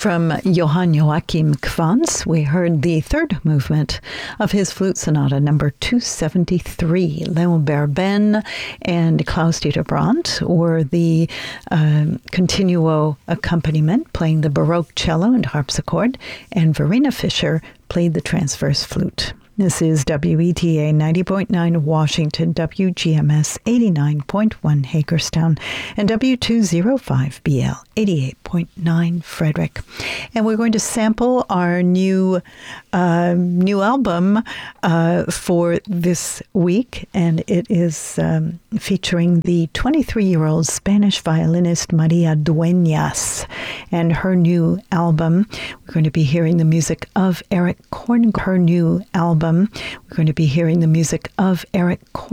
From Johann Joachim Quantz, we heard the third movement of his Flute Sonata, number 273. Leon Berben and Klaus-Dieter Brandt were the continuo accompaniment, playing the Baroque cello and harpsichord, and Verena Fischer played the transverse flute. This is WETA 90.9 Washington, WGMS 89.1 Hagerstown, and W205BL 88.9 Frederick. And we're going to sample our new album for this week, and it is featuring the 23-year-old Spanish violinist Maria Dueñas and her new album. We're going to be hearing the music of Eric Korngold. Her new album. We're going to be hearing the music of Eric Korngold.